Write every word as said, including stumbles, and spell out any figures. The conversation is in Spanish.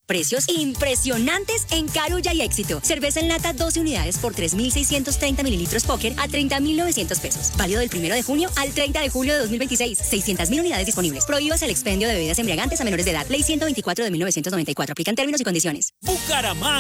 Precios impresionantes en Carulla y Éxito. Cerveza en lata doce unidades por tres mil seiscientos treinta mililitros Póker a treinta mil novecientos pesos. Válido del primero de junio al treinta de julio de dos mil veintiséis. seiscientas mil unidades disponibles. Prohíbas el expendio de bebidas embriagantes a menores de edad. Ley ciento veinticuatro de mil novecientos noventa y cuatro. Aplican términos y condiciones. Bucaramanga.